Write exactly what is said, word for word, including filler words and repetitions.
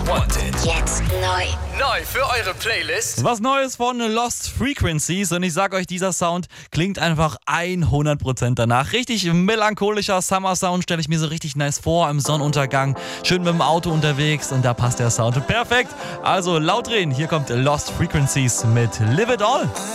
Wanted. Jetzt neu. Neu für eure Playlist. Was Neues von Lost Frequencies und ich sag euch, dieser Sound klingt einfach hundert Prozent danach. Richtig melancholischer Summer-Sound, stelle ich mir so richtig nice vor im Sonnenuntergang. Schön mit dem Auto unterwegs und da passt der Sound perfekt. Also laut drehen, hier kommt Lost Frequencies mit Live It All.